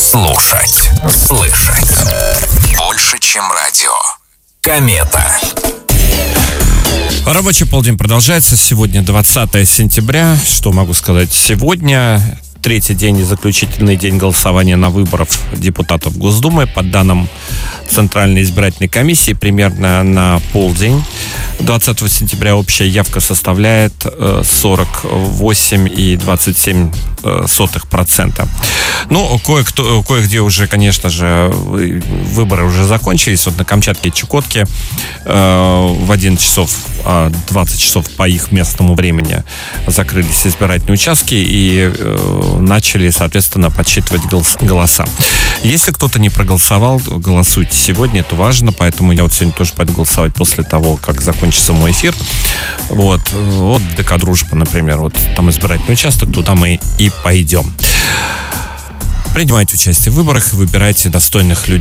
Слушать, слышать. Больше, чем радио. Комета. Рабочий полдень продолжается. Сегодня 20 сентября. Что могу сказать? Сегодня третий день и заключительный день голосования на выборах депутатов Госдумы. По данным Центральной избирательной комиссии, примерно на полдень 20 сентября общая явка составляет 48,27%. Ну, кое-где уже, конечно же, выборы уже закончились. Вот на Камчатке и Чукотке в 11 часов, 20 часов по их местному времени закрылись избирательные участки и начали, соответственно, подсчитывать голоса. Если кто-то не проголосовал, голосуйте сегодня, это важно, поэтому я вот сегодня тоже пойду голосовать после того, как закончится мой эфир. Вот ДК «Дружба», например, вот там избирательный участок, туда мы и пойдем. Принимайте участие в выборах и выбирайте достойных людей.